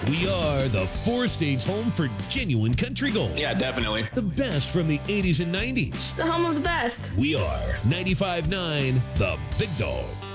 We are the four states home for genuine country gold. Yeah, definitely. The best from the 80s and 90s. The home of the best. We are 95.9 The Big Dog.